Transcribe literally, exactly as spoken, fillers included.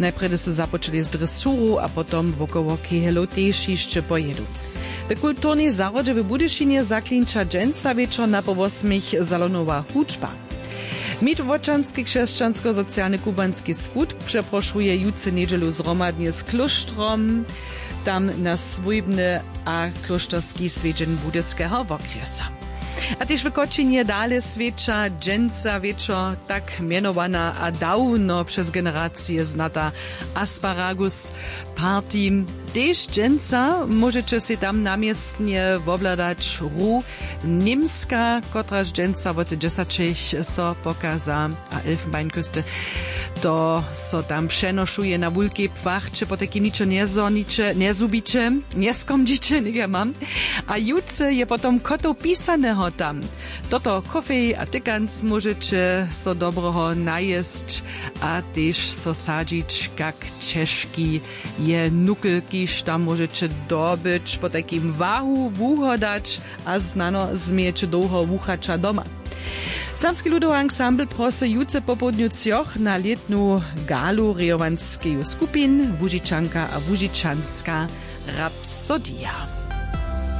Najpredy su započeli z dresuru, a potom wokoło kehelo tež jeszcze pojedu. W kulturnej zarodzie w Budyszynie zaklinča dżęca wieczor na po osmich zalonowa huczba. Mitwoczanski chrześcijansko-socjalny kubanski skutk przeproszuje juce niedzielu zromadnie z kloštrom, tam na swójbny a kloštorski swiedzień budyskiego okresu. A też w Koczynie dalej świecza dżęca wieczor, tak mianowana a dawno przez generacje znata asparagus party. Też dżęca możecie się tam namiestnie wobladać ru niemska, kotraż dżęca od dziesięciach so pokaza, a Elfenbeinküste to so tam przenoszuje na wulkie płachcze, po takim niczo niezornicze, niezubicze, nieskomdzicze, nie mam. A jutce je potom koto pisanego tam. Toto kofej a tykans możecie so dobroho najeść, a też so sadzić, jak czeszki je nukelki, tam możecie dobyć, po takim wahu wuhodać, a znano zmiecie długo wuchacza doma. Samski ludowy ensemble prosy jutce popołudniu cioch na letnu galu rejowanskiego skupin Łużyczanka a Łużyczanska Rapsodia.